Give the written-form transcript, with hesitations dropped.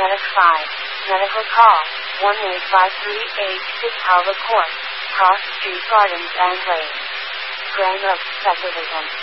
Medic 5. Medical call. 18538 Howard Court. Cross Street Gardens and Lake. Grand Oaks Specialism.